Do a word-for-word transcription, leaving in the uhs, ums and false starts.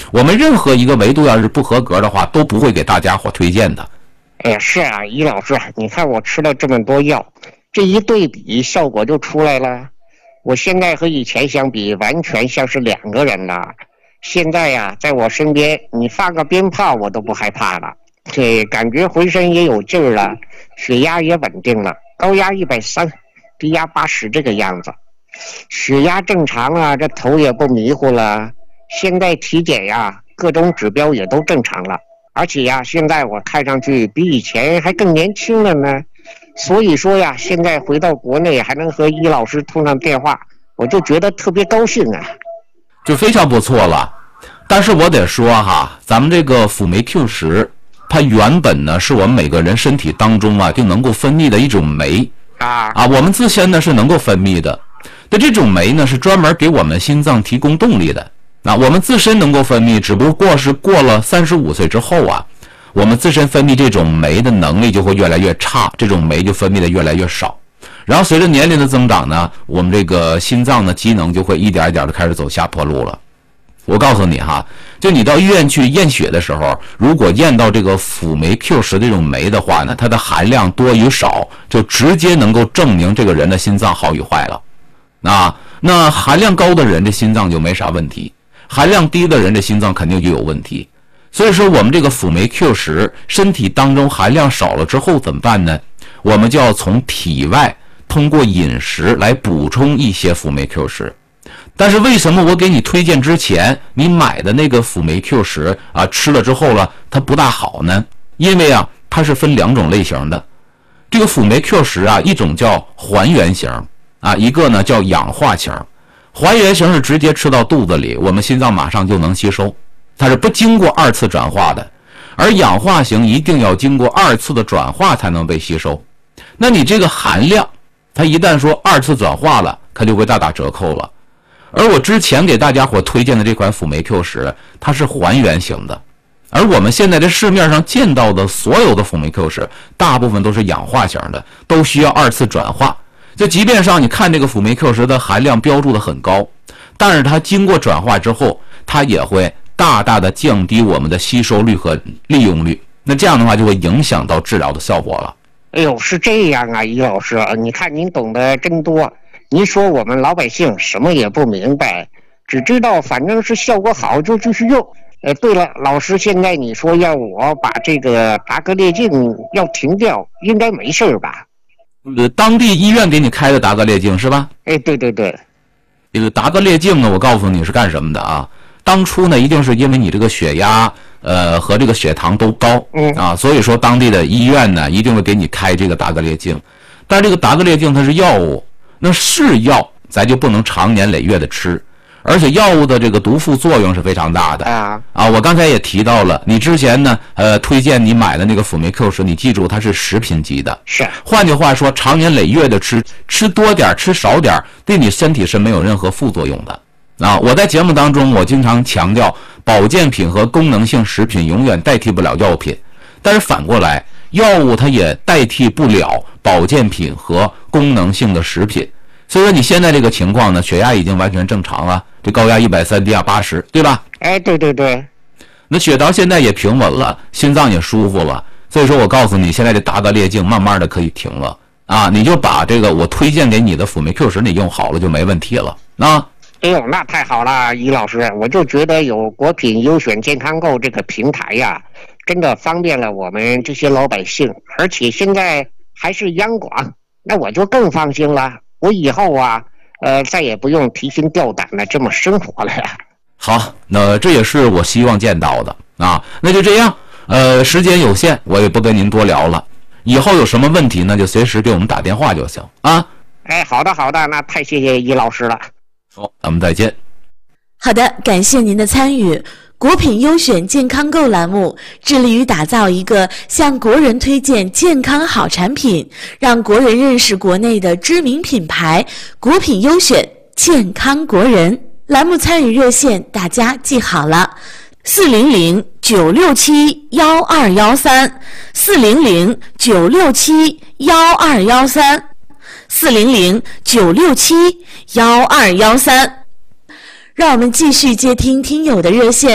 我们任何一个维度要是不合格的话，都不会给大家伙推荐的。 哎，是啊，于老师，你看我吃了这么多药，这一对比效果就出来了。我现在和以前相比，完全像是两个人了。现在呀、啊，在我身边，你放个鞭炮我都不害怕了，这感觉浑身也有劲儿了，血压也稳定了，高压一百三，低压八十这个样子，血压正常啊，这头也不迷糊了。现在体检呀，各种指标也都正常了，而且呀，现在我看上去比以前还更年轻了呢。所以说呀，现在回到国内还能和易老师通上电话，我就觉得特别高兴啊， 就非常不错了。但是我得说哈，咱们这个辅酶 Q 十，它原本呢是我们每个人身体当中啊就能够分泌的一种酶啊啊，我们自身呢是能够分泌的。那这种酶呢是专门给我们心脏提供动力的。那我们自身能够分泌，只不过是过了三十五岁之后啊，我们自身分泌这种酶的能力就会越来越差，这种酶就分泌的越来越少。然后随着年龄的增长呢，我们这个心脏的机能就会一点一点的开始走下坡路了。我告诉你哈，就你到医院去验血的时候，如果验到这个辅酶 Q 十 这种酶的话呢，它的含量多与少就直接能够证明这个人的心脏好与坏了。啊，那含量高的人的心脏就没啥问题，含量低的人的心脏肯定就有问题。所以说我们这个辅酶 Q 十 身体当中含量少了之后怎么办呢？我们就要从体外通过饮食来补充一些辅酶 Q 十。但是为什么我给你推荐之前你买的那个辅酶 Q 十 啊吃了之后了它不大好呢？因为啊它是分两种类型的。这个辅酶 Q 十 啊，一种叫还原型啊，一个呢叫氧化型。还原型是直接吃到肚子里，我们心脏马上就能吸收，它是不经过二次转化的。而氧化型一定要经过二次的转化才能被吸收。那你这个含量，它一旦说二次转化了，它就会大打折扣了。而我之前给大家伙推荐的这款辅酶 Q 十，它是还原型的。而我们现在这市面上见到的所有的辅酶 Q 十，大部分都是氧化型的，都需要二次转化。就即便上你看这个辅酶 Q 十 的含量标注的很高，但是它经过转化之后，它也会大大的降低我们的吸收率和利用率。那这样的话就会影响到治疗的效果了。 哎呦，是这样啊，于老师，你看您懂得真多。您说我们老百姓什么也不明白，只知道反正是效果好就继续用。呃，对了，老师，现在你说要我把这个达格列净要停掉，应该没事吧？ 呃，当地医院给你开的达格列净是吧？ 哎，对对对。 这个达格列净呢，我告诉你是干什么的啊？当初呢，一定是因为你这个血压呃和这个血糖都高， 嗯啊，所以说当地的医院呢一定会给你开这个达格列净。但是这个达格列净它是药物，那是药，咱就不能长年累月的吃，而且药物的这个毒副作用是非常大的啊啊！我刚才也提到了，你之前呢，呃，推荐你买的那个辅酶 Q 十，你记住它是食品级的， 是。 换句话说，长年累月的吃，吃多点吃少点，对你身体是没有任何副作用的啊！我在节目当中，我经常强调，保健品和功能性食品永远代替不了药品，但是反过来，药物它也代替不了保健品和功能性的食品。所以说你现在这个情况呢，血压已经完全正常了，这高压一百三，低压八十，对吧？ 哎，对对对。 那血糖现在也平稳了，心脏也舒服了，所以说我告诉你，现在这达格列净慢慢的可以停了啊，你就把这个我推荐给你的辅酶 Q 十你用好了就没问题了啊。 哎呦，那太好了，于老师，我就觉得有国品优选健康购这个平台呀，真的方便了我们这些老百姓，而且现在还是央广，那我就更放心了。我以后啊，呃，再也不用提心吊胆的这么生活了呀。 好，那这也是我希望见到的啊。那就这样，呃，时间有限，我也不跟您多聊了。以后有什么问题呢，就随时给我们打电话就行啊。 哎，好的好的，那太谢谢于老师了。 好，咱们再见。 好的，感谢您的参与。国品优选健康购栏目致力于打造一个向国人推荐健康好产品，让国人认识国内的知名品牌国品优选健康国人。栏目参与热线大家记好了，四零零九六七幺二幺三，四零零九六七幺二幺三，四零零九六七幺二幺三。让我们继续接听听友的热线。